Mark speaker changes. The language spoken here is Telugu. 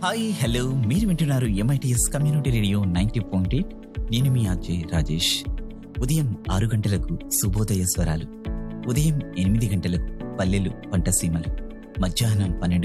Speaker 1: హాయ్ హలో మీరు వింటున్నారు ఎంఐటిఎస్ కమ్యూనిటీ రేడియో 90.8. నేను మీ ఆర్జే రాజేష్. ఉదయం 6 గంటలకు శుభోదయ స్వరాలు, ఉదయం 8 గంటలకు పల్లెలు పంటసీమలు, మధ్యాహ్నం 12